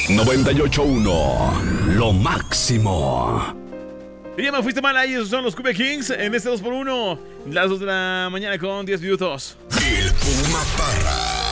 98.1, lo máximo. Y ya me fuiste mal ahí, esos son los Cumbia Kings en este 2x1, las 2 de la mañana con 10 minutos. El Puma Parra.